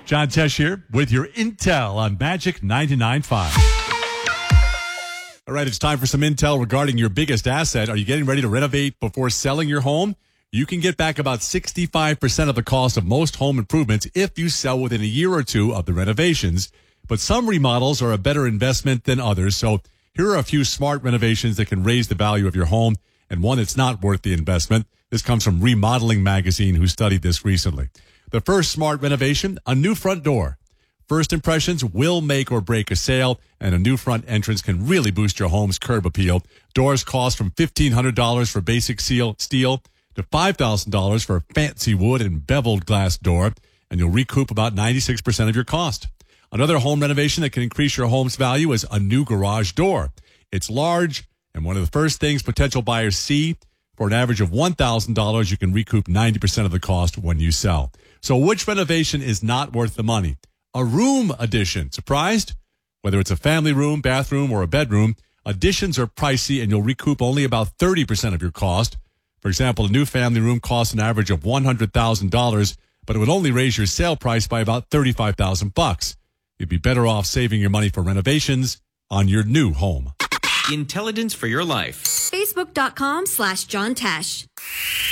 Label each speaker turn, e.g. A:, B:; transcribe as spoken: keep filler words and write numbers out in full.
A: John Tesh here with your intel on Magic ninety-nine point five. All right, it's time for some intel regarding your biggest asset. Are you getting ready to renovate before selling your home? You can get back about sixty-five percent of the cost of most home improvements if you sell within a year or two of the renovations. But some remodels are a better investment than others. So here are a few smart renovations that can raise the value of your home, and one that's not worth the investment. This comes from Remodeling Magazine, who studied this recently. The first smart renovation, a new front door. First impressions will make or break a sale, and a new front entrance can really boost your home's curb appeal. Doors cost from fifteen hundred dollars for basic seal, steel to five thousand dollars for a fancy wood and beveled glass door, and you'll recoup about ninety-six percent of your cost. Another home renovation that can increase your home's value is a new garage door. It's large, and one of the first things potential buyers see. For an average of one thousand dollars, you can recoup ninety percent of the cost when you sell. So which renovation is not worth the money? A room addition. Surprised? Whether it's a family room, bathroom, or a bedroom, additions are pricey and you'll recoup only about thirty percent of your cost. For example, a new family room costs an average of one hundred thousand dollars, but it would only raise your sale price by about thirty-five thousand bucks. You'd be better off saving your money for renovations on your new home.
B: Intelligence for your life.
C: Facebook.com slash John Tesh.